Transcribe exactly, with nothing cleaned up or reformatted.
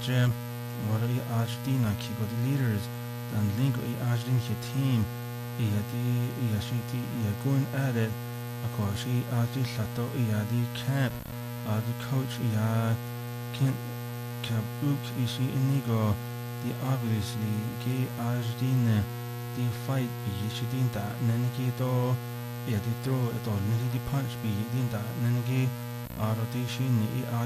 Jim, what are you Argentina, Kiko the leaders, and Lingo i Argentina team, i di i ashiti i gun at it, of course, i Ardi Sato i di camp, the coach i Kin Kabuk ishi inigo, the obviously gay Argentina, the fight be shidinta, Neniki do, i di throw it all, Niki punch be dinta, Neniki, Arodi Shini i